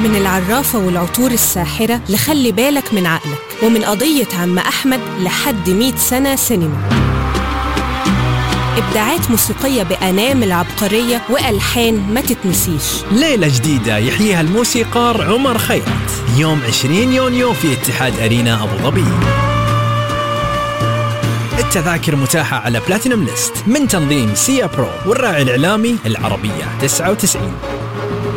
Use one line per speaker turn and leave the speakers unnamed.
من العرافة والعطور الساحرة لخلي بالك من عقلك، ومن قضية عم أحمد لحد 100 سنة سينما. إبداعات موسيقية بأنامل عبقرية وألحان ما تتنسيش.
ليلة جديدة يحييها الموسيقار عمر خيرت يوم 20 يونيو في اتحاد أرينا أبو ظبي. التذاكر متاحة على بلاتينوم ليست من تنظيم سيا برو والراعي الإعلامي العربية 99.